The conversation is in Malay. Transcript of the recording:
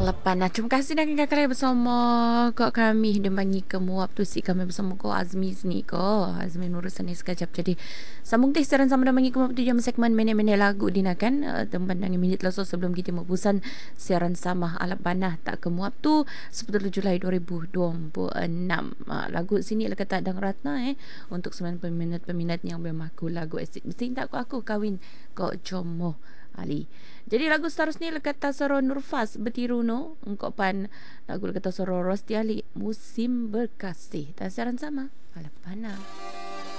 Alah terima kasih dah kakak bersama kau kami dan bangi ke muap tu si kami bersama kau Azmi sini kau Azmi urusan ni sekejap jadi sambung teh siaran sama dan bangi ke muap tu jam segmen minit-minit lagu dinakan tempat nang minit laso sebelum kita membusan siaran sama alat panah tak ke muap tu 10 Julai 2026 lagu sini lah kata Dang Ratna untuk semua peminat-peminat yang bermaku lagu asyik mesti tak aku kawin kau jomoh Ali. Jadi lagu seterusnya kata Soro Nurfas Betiruno engkau pan lagu kata Soro Rosti Ali Musim Berkasih. Dan siaran sama Alat Panah.